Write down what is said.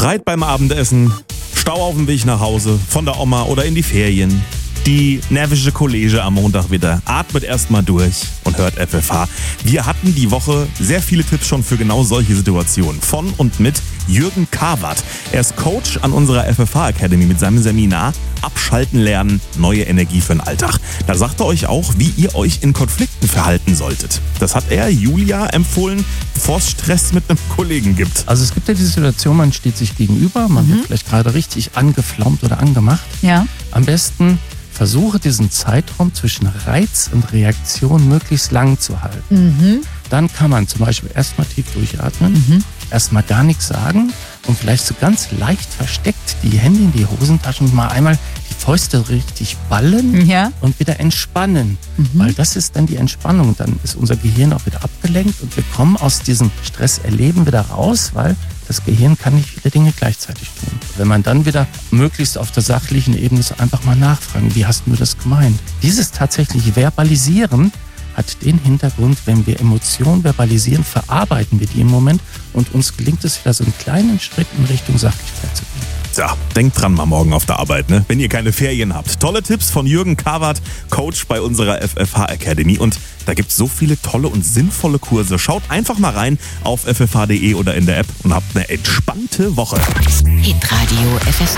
Streit beim Abendessen, Stau auf dem Weg nach Hause, von der Oma oder in die Ferien. Die nervische Kollege am Montag wieder. Atmet erstmal durch und hört FFH. Wir hatten die Woche sehr viele Tipps schon für genau solche Situationen. Von und mit Jürgen Karwart. Er ist Coach an unserer FFH Academy mit seinem Seminar Abschalten lernen, neue Energie für den Alltag. Da sagt er euch auch, wie ihr euch in Konflikten verhalten solltet. Das hat er Julia empfohlen, bevor es Stress mit einem Kollegen gibt. Also es gibt ja diese Situation, man steht sich gegenüber, man wird vielleicht gerade richtig angeflaumt oder angemacht. Ja. Am besten versuche diesen Zeitraum zwischen Reiz und Reaktion möglichst lang zu halten. Dann kann man zum Beispiel erstmal tief durchatmen, erstmal gar nichts sagen und vielleicht so ganz leicht versteckt die Hände in die Hosentaschen und mal einmal die Fäuste richtig ballen und wieder entspannen. Weil das ist dann die Entspannung. Dann ist unser Gehirn auch wieder abgelenkt und wir kommen aus diesem Stresserleben wieder raus, weil das Gehirn kann nicht viele Dinge gleichzeitig tun. Wenn man dann wieder möglichst auf der sachlichen Ebene so einfach mal nachfragen, wie hast du das gemeint? Dieses tatsächlich Verbalisieren hat den Hintergrund, wenn wir Emotionen verbalisieren, verarbeiten wir die im Moment und uns gelingt es wieder so einen kleinen Schritt in Richtung Sachlichkeit zu gehen. Tja, denkt dran mal morgen auf der Arbeit, ne? Wenn ihr keine Ferien habt. Tolle Tipps von Jürgen Karwart, Coach bei unserer FFH Academy. Und da gibt's so viele tolle und sinnvolle Kurse. Schaut einfach mal rein auf ffh.de oder in der App und habt eine entspannte Woche. Hitradio FFH.